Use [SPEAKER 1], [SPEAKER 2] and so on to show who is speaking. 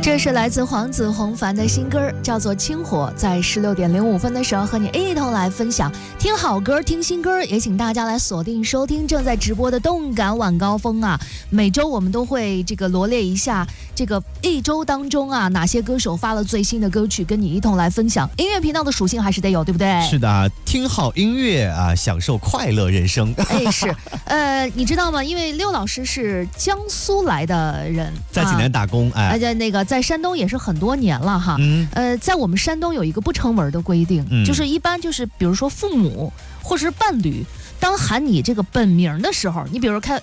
[SPEAKER 1] 这是来自黄子弘凡的新歌，叫做《清火》，在16:05的时候和你一同来分享。听好歌，听新歌，也请大家来锁定收听正在直播的动感晚高峰啊！每周我们都会罗列一下这个一周当中啊哪些歌手发了最新的歌曲，跟你一同来分享。音乐频道的属性还是得有，对不对？
[SPEAKER 2] 是的，听好音乐啊，享受快乐人生。
[SPEAKER 1] 哎，是，你知道吗？因为六老师是江苏来的人，
[SPEAKER 2] 在济南打工，
[SPEAKER 1] 而且在山东也是很多年了哈。在我们山东有一个不成文的规定，就是一般就是比如说父母或者是伴侣，当喊你这个本名的时候，你比如